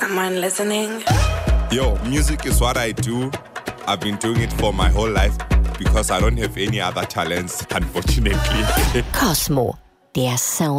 don't mind listening. Yo, music is what I do. I've been doing it for my whole life because I don't have any other talents, unfortunately. Cosmo, der Sound